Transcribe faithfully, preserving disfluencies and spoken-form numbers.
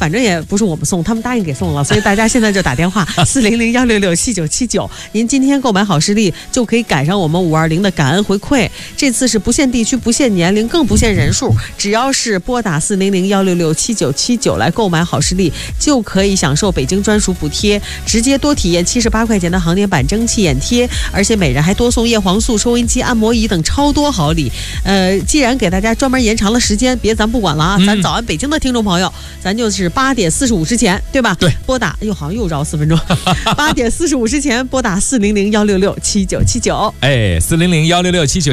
反正也不是我们送，他们答应给送了，所以大家现在就打电话四零零幺六六七九七九，您今天购买好视力就可以赶上我们五二零的感恩回馈。这次是不限地区、不限年龄、更不限人数，只要是拨打四零零幺六六七九七九来购买好视力，就可以享受北京专属补贴，直接多体验七十八块钱的航天版蒸汽眼贴，而且每人还多送叶黄素、收音机、按摩椅等超多好礼。呃，既然给大家专门延长了时间，别咱不管了啊，咱早安北京的听众朋友，咱就是八点四十五之前，对吧？ 对， 拨打，哎呦，好像又绕四分钟，八点四十五之前拨打四零零幺六六七九七九， 哎，四零零幺六六七九。